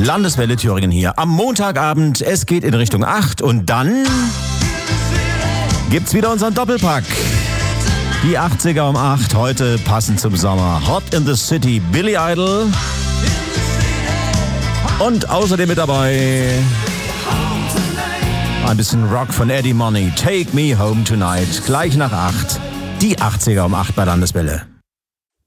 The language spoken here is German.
Landeswelle Thüringen hier. Am Montagabend, es geht in Richtung 8 und dann gibt's wieder unseren Doppelpack. Die 80er um 8, heute passend zum Sommer. Hot in the City, Billy Idol. Und außerdem mit dabei ein bisschen Rock von Eddie Money. Take Me Home Tonight. Gleich nach 8. Die 80er um 8 bei Landeswelle.